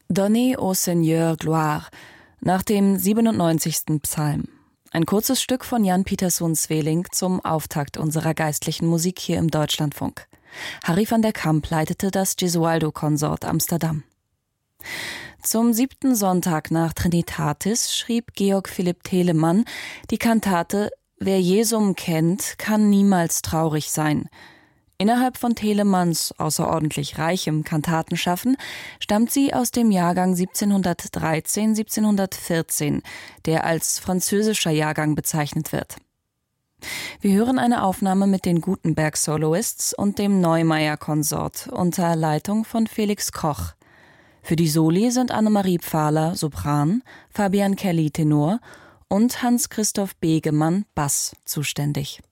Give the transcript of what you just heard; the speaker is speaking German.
Donnez au Seigneur gloire, nach dem 97. Psalm. Ein kurzes Stück von Jan Pieterszoon-Zweling zum Auftakt unserer geistlichen Musik hier im Deutschlandfunk. Harry van der Kamp leitete das Gesualdo-Konsort Amsterdam. Zum 7. Sonntag nach Trinitatis schrieb Georg Philipp Telemann die Kantate »Wer Jesum kennt, kann niemals traurig sein«. Innerhalb von Telemanns außerordentlich reichem Kantatenschaffen stammt sie aus dem Jahrgang 1713/1714, der als französischer Jahrgang bezeichnet wird. Wir hören eine Aufnahme mit den Gutenberg Soloists und dem Neumeier Konsort unter Leitung von Felix Koch. Für die Soli sind Annemarie Pfahler, Sopran, Fabian Kelly, Tenor und Hans-Christoph Begemann, Bass, zuständig.